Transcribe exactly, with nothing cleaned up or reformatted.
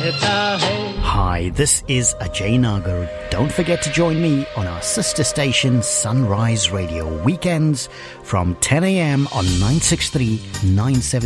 करता है. Hi, this is Ajay Nagar. Don't forget to join me on our sister station Sunrise Radio weekends from ten a m on nine sixty-three, nine seventy